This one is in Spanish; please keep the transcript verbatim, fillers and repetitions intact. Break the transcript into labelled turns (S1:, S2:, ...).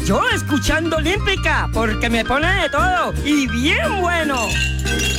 S1: Yo escuchando Olímpica, porque me pone de todo y bien bueno.